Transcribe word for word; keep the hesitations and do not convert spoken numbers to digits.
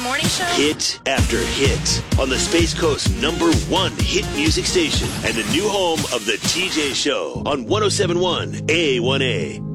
morning show? Hit after hit on the Space Coast number one hit music station and the new home of the T J Show on one oh seven point one A one A.